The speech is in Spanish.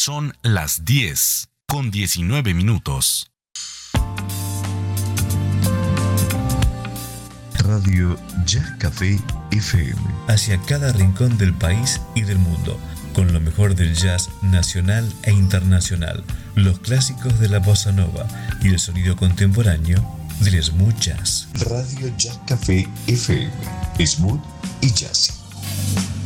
Son las 10:19. Radio Jazz Café FM. Hacia cada rincón del país y del mundo, con lo mejor del jazz nacional e internacional, los clásicos de la bossa nova y el sonido contemporáneo del smooth jazz. Radio Jazz Café FM. Smooth y jazzy.